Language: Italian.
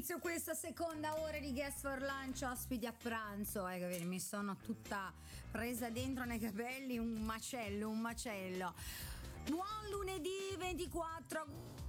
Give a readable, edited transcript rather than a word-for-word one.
inizio questa seconda ora di Guest for Lunch, ospiti a pranzo. Mi sono tutta presa dentro nei capelli, un macello. Buon lunedì 24